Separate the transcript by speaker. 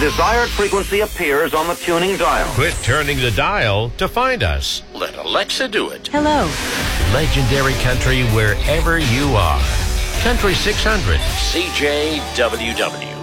Speaker 1: desired frequency appears on the tuning dial.
Speaker 2: Quit turning the dial to find us.
Speaker 3: Let Alexa do it.
Speaker 4: Hello.
Speaker 2: Legendary country wherever you are. Country 600.
Speaker 3: CJWW.